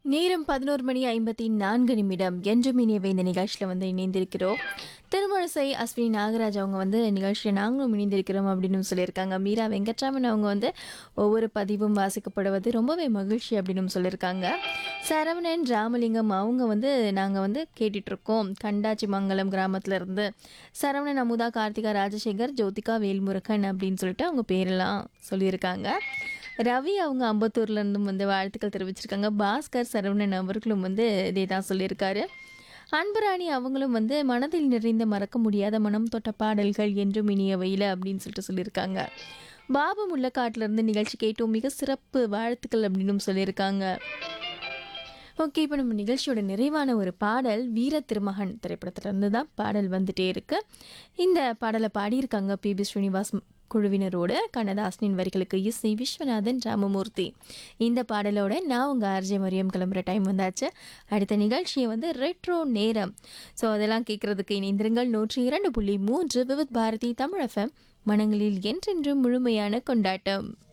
நேரம் 11:54 என்றும் இனியவை இந்த நிகழ்ச்சியில் வந்து இணைந்திருக்கிறோம். திருமழிசை அஸ்வினி நாகராஜ் அவங்க வந்து நிகழ்ச்சியில் நாங்களும் இணைந்திருக்கிறோம் அப்படின்னு சொல்லியிருக்காங்க. மீரா வெங்கட்ராமன் அவங்க வந்து ஒவ்வொரு பதிவும் வாசிக்கப்படுவது ரொம்பவே மகிழ்ச்சி அப்படின்னு சொல்லியிருக்காங்க. சரவணன் ராமலிங்கம் அவங்க வந்து நாங்கள் வந்து கேட்டுட்ருக்கோம் கண்டாச்சி மங்கலம் கிராமத்தில் இருந்து. சரவணன் அமுதா கார்த்திகா ராஜசேகர் ஜோதிகா வேல்முருகன் அப்படின்னு சொல்லிட்டு அவங்க பேரெல்லாம் சொல்லியிருக்காங்க. ரவி அவங்க அம்பத்தூர்லேருந்தும் வந்து வாழ்த்துக்கள் தெரிவிச்சிருக்காங்க. பாஸ்கர் சரவணன் அவர்களும் வந்து இதே தான் சொல்லியிருக்காரு. அன்புராணி அவங்களும் வந்து மனதில் நிறைந்த மறக்க முடியாத மனம் தொட்ட பாடல்கள் என்றும் இனியவையில் அப்படின்னு சொல்லிட்டு சொல்லியிருக்காங்க. பாபு முள்ளக்காட்டிலேருந்து நிகழ்ச்சி கேட்டோம் மிக சிறப்பு வாழ்த்துக்கள் அப்படின்னு சொல்லியிருக்காங்க. ஓகே, இப்போ நம்ம நிகழ்ச்சியோட நிறைவான ஒரு பாடல் வீர திருமகன் திரைப்படத்திலிருந்து தான் பாடல் வந்துட்டே இருக்கு. இந்த பாடலை பாடியிருக்காங்க பி.பி. ஸ்ரீனிவாஸ் குழுவினரோட. கண்ணதாசனின் வரிகளுக்கு இசை விஸ்வநாதன் ராமமூர்த்தி. இந்த பாடலோட நான் உங்கள் ஆர்ஜே மரியம் கிளம்புற டைம் வந்தாச்சு. அடுத்த நிகழ்ச்சியை வந்து ரெட்ரோ நேரம். ஸோ அதெல்லாம் கேட்குறதுக்கு இணைந்திருங்கள். 102.3 விவித் பாரதி தமிழ் FM மனங்களில் என்றென்றும் முழுமையான கொண்டாட்டம்.